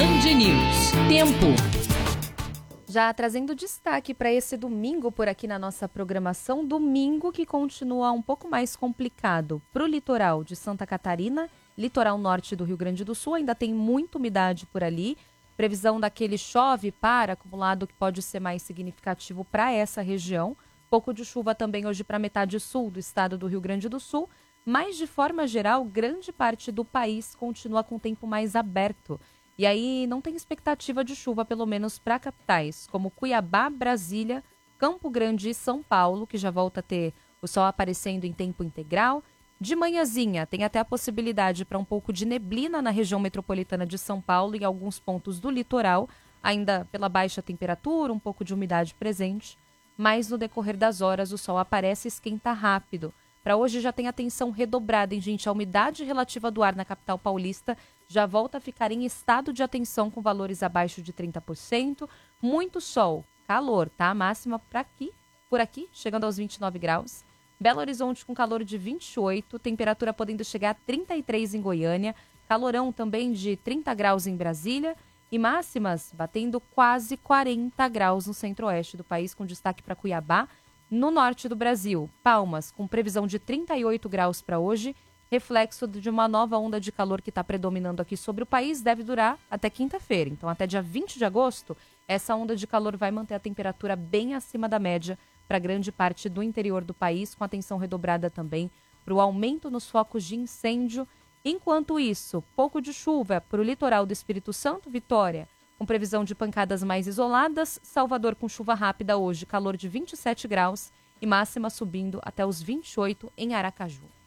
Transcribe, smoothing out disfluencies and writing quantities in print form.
Band News. Tempo. Já trazendo destaque para esse domingo por aqui na nossa programação, domingo que continua um pouco mais complicado para o litoral de Santa Catarina, litoral norte do Rio Grande do Sul, ainda tem muita umidade por ali, previsão daquele chove para acumulado que pode ser mais significativo para essa região, pouco de chuva também hoje para a metade sul do estado do Rio Grande do Sul, mas de forma geral, grande parte do país continua com o tempo mais aberto. E aí não tem expectativa de chuva, pelo menos para capitais, como Cuiabá, Brasília, Campo Grande e São Paulo, que já volta a ter o sol aparecendo em tempo integral. De manhãzinha, tem até a possibilidade para um pouco de neblina na região metropolitana de São Paulo e alguns pontos do litoral, ainda pela baixa temperatura, um pouco de umidade presente. Mas no decorrer das horas, o sol aparece e esquenta rápido. Para hoje já tem atenção redobrada, hein, gente? A umidade relativa do ar na capital paulista já volta a ficar em estado de atenção com valores abaixo de 30%. Muito sol, calor, tá? Máxima por aqui, chegando aos 29 graus. Belo Horizonte com calor de 28, temperatura podendo chegar a 33 em Goiânia. Calorão também de 30 graus em Brasília. E máximas batendo quase 40 graus no centro-oeste do país, com destaque para Cuiabá. No norte do Brasil, Palmas, com previsão de 38 graus para hoje, reflexo de uma nova onda de calor que está predominando aqui sobre o país, deve durar até quinta-feira. Então, até dia 20 de agosto, essa onda de calor vai manter a temperatura bem acima da média para grande parte do interior do país, com atenção redobrada também para o aumento nos focos de incêndio. Enquanto isso, pouco de chuva para o litoral do Espírito Santo, Vitória, com previsão de pancadas mais isoladas, Salvador com chuva rápida hoje, calor de 27 graus e máxima subindo até os 28 em Aracaju.